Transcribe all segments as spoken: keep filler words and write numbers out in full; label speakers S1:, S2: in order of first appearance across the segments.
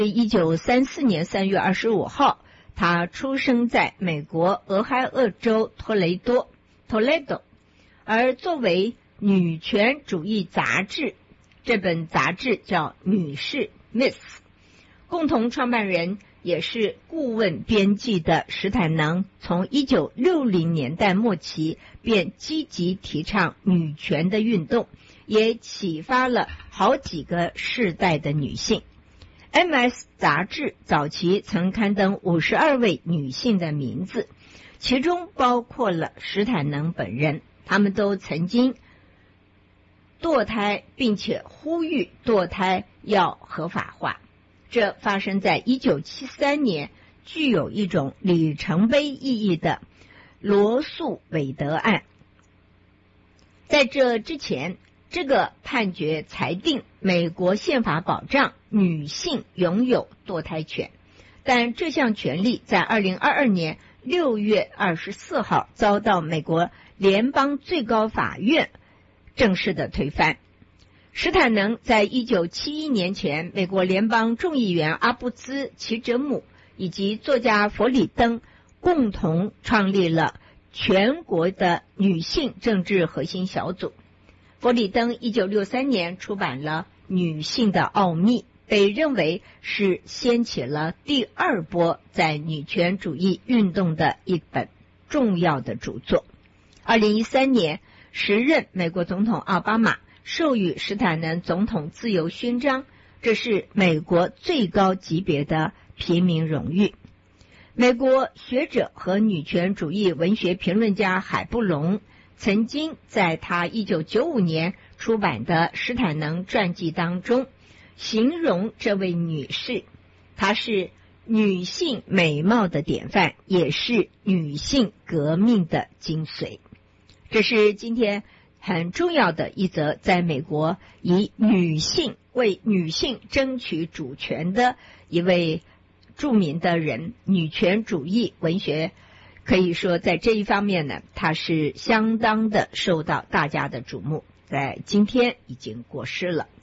S1: 一九三四年三月二十五号，他出生在美国俄亥俄州托雷多 （Toledo）， 而作为女权主义杂志，这本杂志叫《女士》（Miss）， 共同创办人也是顾问编辑的史坦能，从一九六零年代末期便积极提倡女权的运动，也启发了好几个世代的女性。M S 杂志早期曾刊登五十二位女性的名字，其中包括了史坦能本人，他们都曾经堕胎，并且呼吁堕胎要合法化。这发生在一九七三年，具有一种里程碑意义的罗素韦德案。在这之前，这个判决裁定美国宪法保障女性拥有堕胎权，但这项权利在二零二二年六月二十四号遭到美国联邦最高法院正式的推翻。史坦能在一九七一年前，美国联邦众议员阿布兹齐哲姆以及作家弗里登共同创立了全国的女性政治核心小组。弗里登一九六三年出版了《女性的奥秘》，被认为是掀起了第二波在女权主义运动的一本重要的著作。二零一三年，时任美国总统奥巴马授予史坦能总统自由勋章，这是美国最高级别的平民荣誉。美国学者和女权主义文学评论家海布隆曾经在他一九九五年出版的史坦能传记当中形容这位女士，她是女性美貌的典范，也是女性革命的精髓。这是今天很重要的一则在美国以女性为女性争取主权的一位著名的人，女权主义文学可以说在这一方面呢，他是相当的受到大家的瞩目，在今天已经过世了。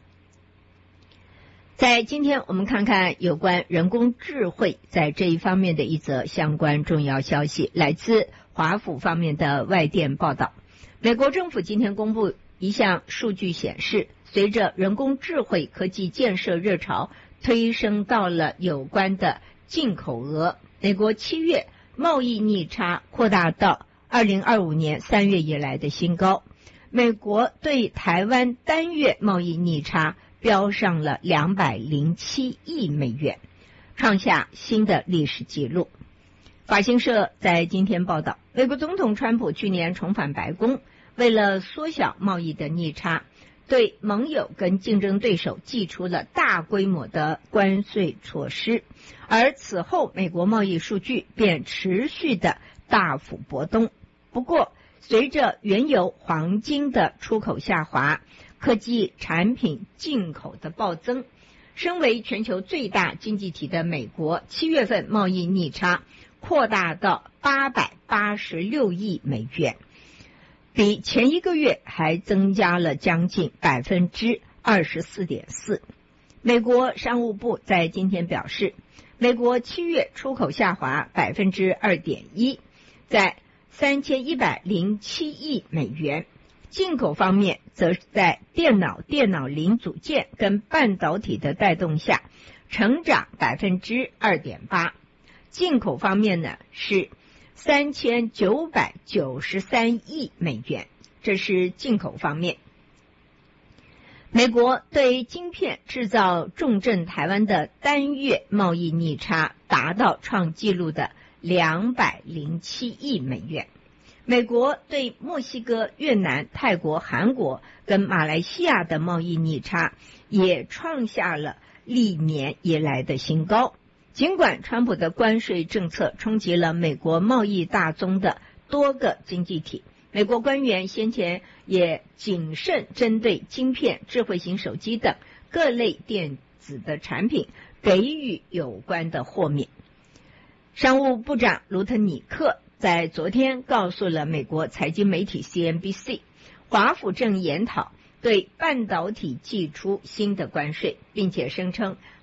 S1: 在今天我们看看有关人工智慧在这一方面的一则相关重要消息，来自华府方面的外电报道。美国政府今天公布一项数据显示，随着人工智慧科技建设热潮推升到了有关的进口额，美国七月贸易逆差扩大到二零二五年三月以来的新高。美国对台湾单月贸易逆差飙上了两百零七亿美元，创下新的历史纪录。法新社在今天报道，美国总统川普去年重返白宫，为了缩小贸易的逆差，对盟友跟竞争对手祭出了大规模的关税措施，而此后美国贸易数据便持续的大幅波动。不过，随着原油、黄金的出口下滑，科技产品进口的暴增，身为全球最大经济体的美国，七月份贸易逆差扩大到八百八十六亿美元，比前一个月还增加了将近百分之二十四点四。美国商务部在今天表示，美国七月出口下滑百分之二点一，在三千一百零七亿美元。进口方面，则在电脑、电脑零组件跟半导体的带动下，成长百分之二点八。进口方面呢，是三千九百九十三亿美元，这是进口方面。美国对晶片制造重镇台湾的单月贸易逆差达到创纪录的两百零七亿美元。美国对墨西哥、越南、泰国、韩国跟马来西亚的贸易逆差也创下了历年以来的新高。尽管川普的关税政策冲击了美国贸易大宗的多个经济体，美国官员先前也谨慎针对晶片、智慧型手机等各类电子的产品给予有关的豁免。商务部长卢特尼克在昨天告诉了美国财经媒体 C N B C， 华府正研讨对半导体寄出新的关税，并且声称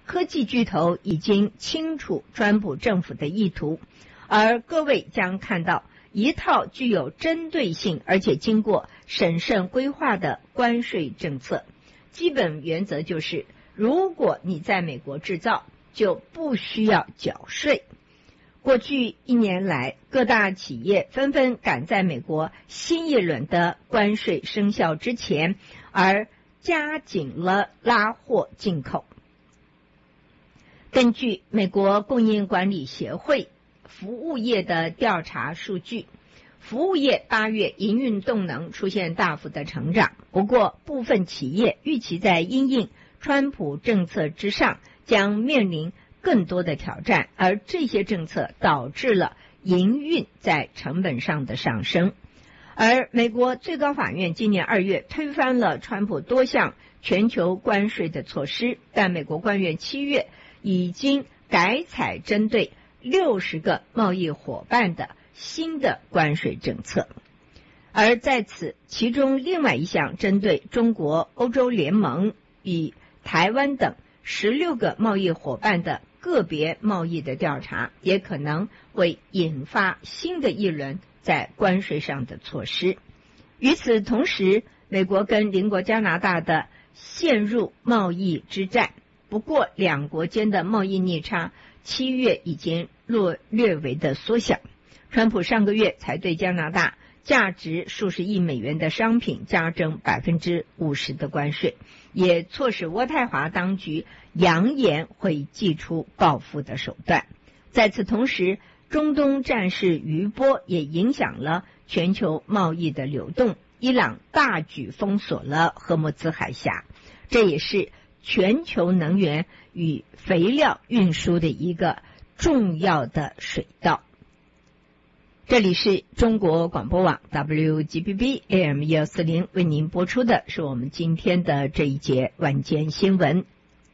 S1: 科技巨头已经清楚川普政府的意图，而各位将看到一套具有针对性而且经过审慎规划的关税政策。基本原则就是，如果你在美国制造，就不需要缴税。过去一年来，各大企业纷纷赶在美国新一轮的关税生效之前，而加紧了拉货进口。根据美国供应管理协会服务业的调查数据，服务业八月营运动能出现大幅的成长，不过部分企业预期在因应川普政策之上将面临更多的挑战，而这些政策导致了营运在成本上的上升。而美国最高法院今年二月推翻了川普多项全球关税的措施，但美国官员七月已经改采针对六十个贸易伙伴的新的关税政策。而在此其中另外一项针对中国、欧洲联盟与台湾等十六个贸易伙伴的个别贸易的调查，也可能会引发新的一轮在关税上的措施。与此同时，美国跟邻国加拿大的陷入贸易之战，不过两国间的贸易逆差七月已经略略微的缩小。川普上个月才对加拿大价值数十亿美元的商品加征百分之五十的关税，也促使渥太华当局扬言会祭出报复的手段。在此同时，中东战事余波也影响了全球贸易的流动。伊朗大举封锁了荷姆兹海峡，这也是全球能源与肥料运输的一个重要的水道。这里是中国广播网 W G B B A M 一二四零为您播出的是我们今天的这一节晚间新闻。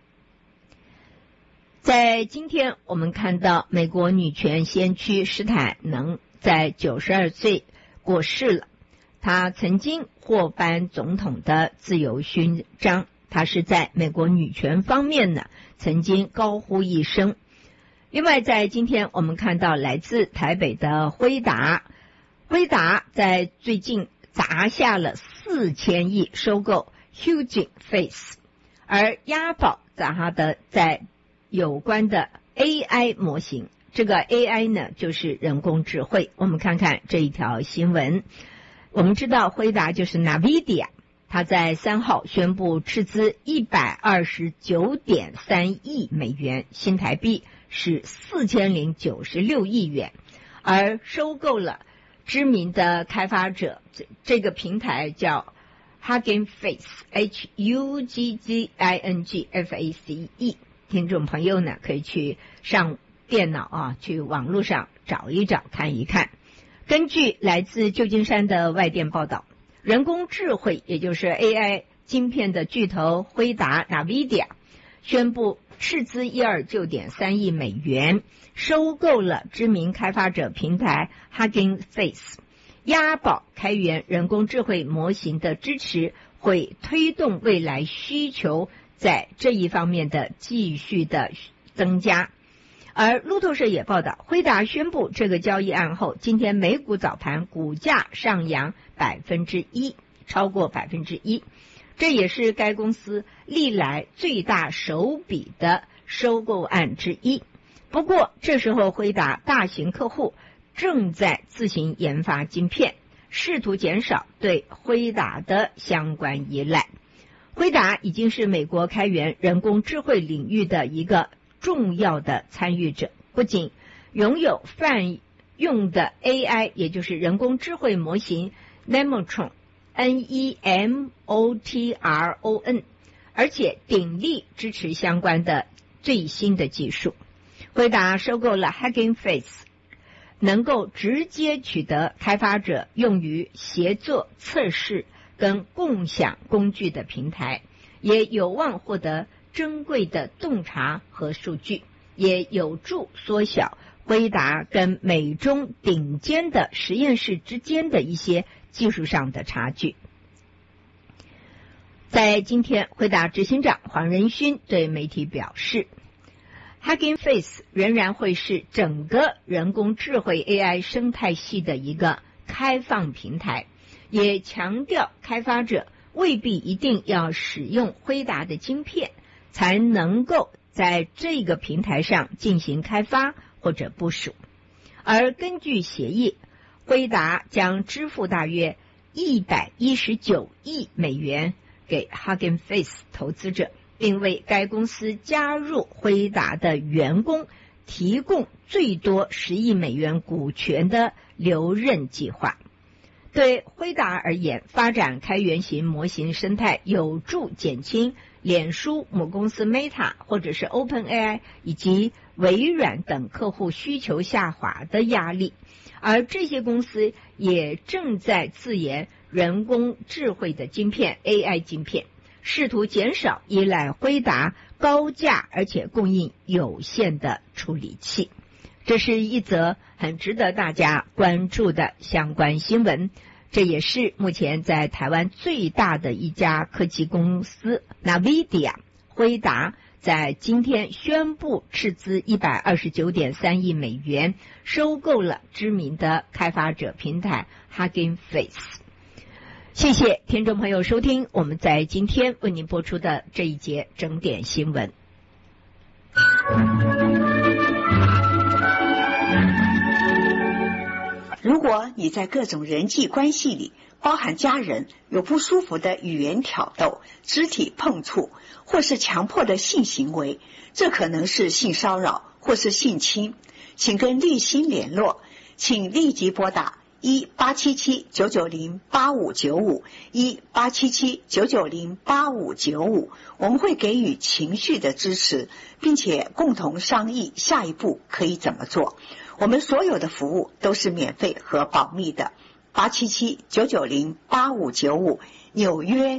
S1: 在今天我们看到美国女权先驱史坦能在九十二岁过世了，她曾经获颁总统的自由勋章，她是在美国女权方面呢曾经高呼一声。另外在今天我们看到来自台北的辉达，辉达在最近砸下了四千亿收购 Hugging Face， 而押宝砸下的在有关的 A I 模型，这个 A I 呢就是人工智慧。我们看看这一条新闻。我们知道辉达就是 NVIDIA， 它在三号宣布斥资一百二十九点三亿美元，新台币是四千零九十六亿元，而收购了知名的开发者，这这个平台叫 Hugging Face H U G G I N G F A C E。 听众朋友呢可以去上电脑啊，去网络上找一找看一看。根据来自旧金山的外电报道，人工智慧也就是 A I 晶片的巨头辉达 NVIDIA 宣布斥资一百二十九点三亿美元收购了知名开发者平台 Hugging Face， 押宝开源人工智慧模型的支持，会推动未来需求在这一方面的继续的增加。而路透社也报道，辉达宣布这个交易案后，今天美股早盘股价上扬百分之一，超过百分之一，这也是该公司历来最大首笔的收购案之一。不过这时候辉达大型客户正在自行研发晶片，试图减少对辉达的相关依赖。辉达已经是美国开源人工智慧领域的一个重要的参与者，不仅拥有泛用的 A I， 也就是人工智慧模型 Nemotron N E M O T R O N， 而且鼎力支持相关的最新的技术。辉达收购了 Hugging Face， 能够直接取得开发者用于协作测试跟共享工具的平台，也有望获得珍贵的洞察和数据，也有助缩小辉达跟美中顶尖的实验室之间的一些技术上的差距。在今天，辉达执行长黄仁勋对媒体表示， Hugging Face 仍然会是整个人工智慧 A I 生态系的一个开放平台，也强调开发者未必一定要使用辉达的晶片，才能够在这个平台上进行开发或者部署。而根据协议，辉达将支付大约一百一十九亿美元给 Hugging Face 投资者，并为该公司加入辉达的员工提供最多十亿美元股权的留任计划。对辉达而言，发展开源型模型生态有助减轻脸书母公司 Meta 或者是 OpenAI 以及微软等客户需求下滑的压力，而这些公司也正在自研人工智慧的晶片 A I 晶片，试图减少依赖辉达高价而且供应有限的处理器。这是一则很值得大家关注的相关新闻，这也是目前在台湾最大的一家科技公司 NVIDIA 辉达在今天宣布斥资 一百二十九点三亿美元收购了知名的开发者平台 Hugging Face。 谢谢听众朋友收听我们在今天为您播出的这一节整点新闻。
S2: 如果你在各种人际关系里，包含家人，有不舒服的语言挑逗、肢体碰触，或是强迫的性行为，这可能是性骚扰或是性侵，请跟立新联络，请立即拨打一八七七九九零八五九五一八七七九九零八五九五，我们会给予情绪的支持，并且共同商议下一步可以怎么做。我们所有的服务都是免费和保密的。八七七九九零八五九五，纽约